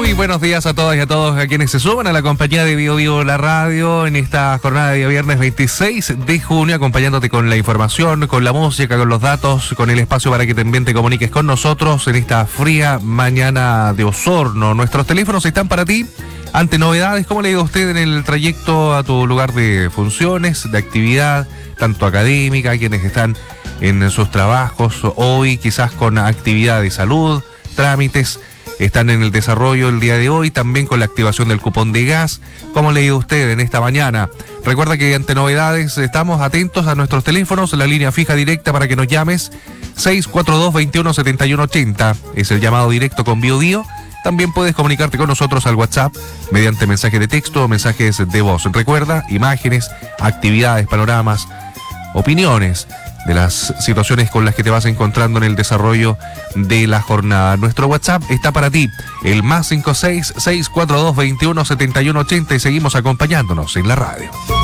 Muy buenos días a todas y a todos a quienes se suman a la compañía de Bio Bio La Radio en esta jornada de día viernes 26 de junio, acompañándote con la información, con la música, con los datos, con el espacio para que también te comuniques con nosotros en esta fría mañana de Osorno. Nuestros teléfonos están para ti. Ante novedades, ¿cómo le digo a usted en el trayecto a tu lugar de funciones, de actividad, tanto académica, quienes están en sus trabajos, hoy quizás con actividad de salud, trámites, están en el desarrollo el día de hoy, también con la activación del cupón de gas? ¿Cómo le digo a usted en esta mañana? Recuerda que ante novedades estamos atentos a nuestros teléfonos, la línea fija directa para que nos llames, 642-217180, es el llamado directo con Bio Bio. También puedes comunicarte con nosotros al WhatsApp mediante mensaje de texto o mensajes de voz. Recuerda, imágenes, actividades, panoramas, opiniones de las situaciones con las que te vas encontrando en el desarrollo de la jornada. Nuestro WhatsApp está para ti, el +56 642 217180, y seguimos acompañándonos en la radio.